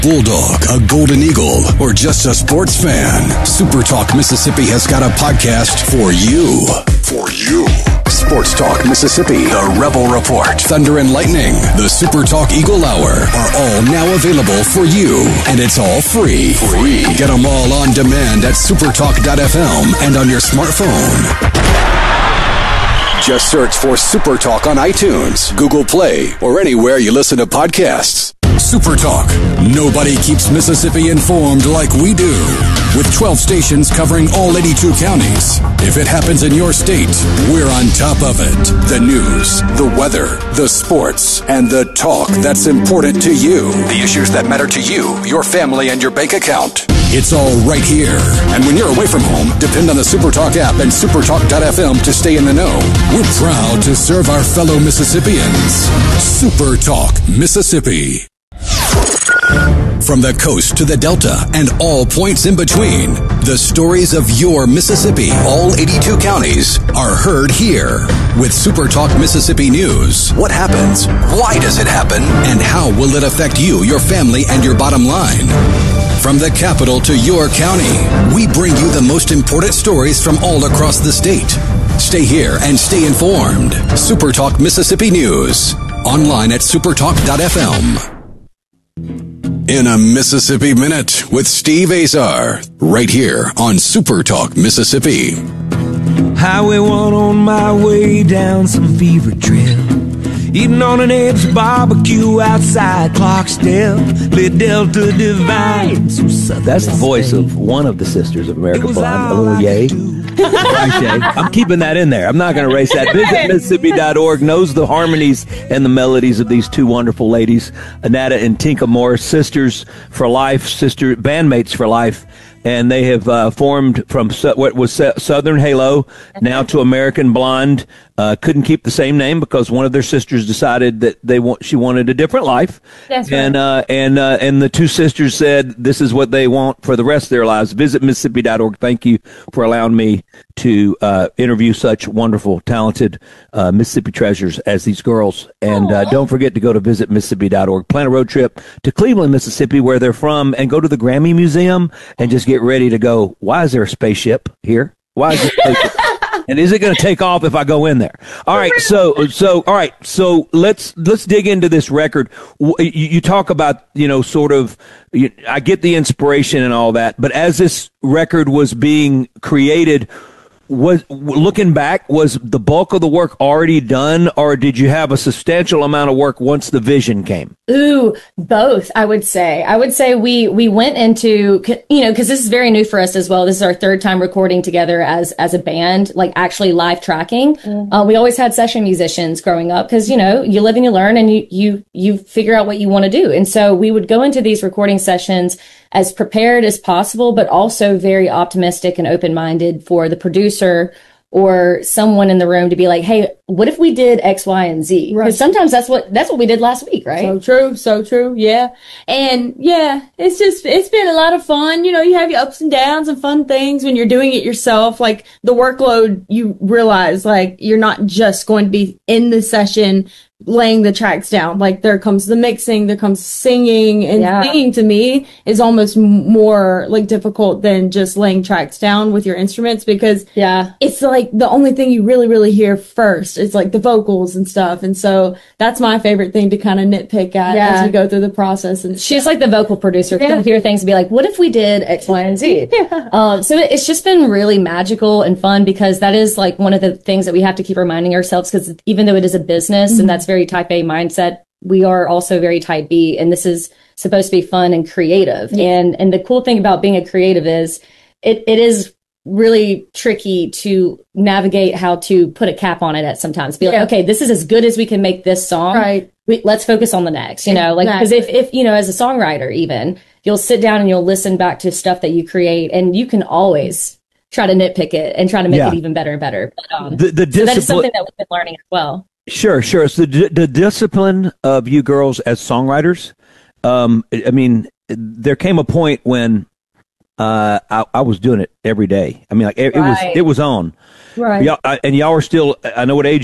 Bulldog, a Golden Eagle, or just a sports fan, Super Talk Mississippi has got a podcast for you. For you. Sports Talk Mississippi, the Rebel Report, Thunder and Lightning, the Super Talk Eagle Hour are all now available for you. And it's all free. Get them all on demand at supertalk.fm and on your smartphone. Just search for Super Talk on iTunes, Google Play, or anywhere you listen to podcasts. Super Talk. Nobody keeps Mississippi informed like we do. With 12 stations covering all 82 counties. If it happens in your state, we're on top of it. The news, the weather, the sports, and the talk that's important to you. The issues that matter to you, your family, and your bank account. It's all right here. And when you're away from home, depend on the Super Talk app and supertalk.fm to stay in the know. We're proud to serve our fellow Mississippians. Super Talk Mississippi. From the coast to the Delta and all points in between, the stories of your Mississippi, all 82 counties, are heard here. With Super Talk Mississippi News, what happens? Why does it happen? And how will it affect you, your family, and your bottom line? From the capital to your county, we bring you the most important stories from all across the state. Stay here and stay informed. Super Talk Mississippi News. Online at supertalk.fm. In a Mississippi Minute with Steve Azar, right here on Super Talk Mississippi. Highway 1 on my way down some fever trail. Eating on an Abe's barbecue outside Clarksdale. Lit Delta Divine. That's the voice of one of the sisters of America Blonde, a little yay. I'm keeping that in there. I'm not going to erase that. Visit Mississippi.org. Knows the harmonies and the melodies of these two wonderful ladies, Anata and Tinka Moore, sisters for life, bandmates for life. And they have formed from what was Southern Halo now to American Blonde. Couldn't keep the same name because one of their sisters decided that she wanted a different life. That's right. And the two sisters said this is what they want for the rest of their lives. Visit Mississippi.org. Thank you for allowing me to interview such wonderful, talented Mississippi treasures as these girls. And don't forget to go to visit Mississippi.org. Plan a road trip to Cleveland, Mississippi, where they're from, and go to the Grammy Museum and just get ready to go. Why is there a spaceship here? Why is there a spaceship? And is it going to take off if I go in there? All right. So let's dig into this record. You talk about, I get the inspiration and all that, but as this record was being created, looking back, was the bulk of the work already done, or did you have a substantial amount of work once the vision came? Ooh, both, I would say. We went into, because this is very new for us as well. This is our third time recording together as a band, like actually live tracking. Mm-hmm. We always had session musicians growing up because, you live and you learn and you figure out what you want to do. And so we would go into these recording sessions as prepared as possible, but also very optimistic and open-minded for the producer or someone in the room to be like, hey, what if we did X, Y, and Z? Because sometimes that's what we did last week, right? So true. Yeah. And yeah, it's been a lot of fun. You have your ups and downs and fun things when you're doing it yourself. Like the workload, you realize like you're not just going to be in the session laying the tracks down. Like there comes the mixing, there comes singing, and singing to me is almost more like difficult than just laying tracks down with your instruments because it's like the only thing you really, really hear first. It's like the vocals and stuff. And so that's my favorite thing to kind of nitpick at as we go through the process. And she's like the vocal producer. She'll hear things and be like, what if we did X, Y, and Z? So it's just been really magical and fun because that is like one of the things that we have to keep reminding ourselves because even though it is a business and that's very type A mindset, we are also very type B, and this is supposed to be fun and creative. And the cool thing about being a creative is it is really tricky to navigate how to put a cap on it at sometimes. Be like, okay, this is as good as we can make this song. Right. Let's focus on the next, because if as a songwriter, even you'll sit down and you'll listen back to stuff that you create and you can always try to nitpick it and try to make it even better and better. But, so that is something that we've been learning as well. Sure. So the discipline of you girls as songwriters, there came a point when I was doing it every day. I mean, like it was on. Right. And y'all are still, I know what age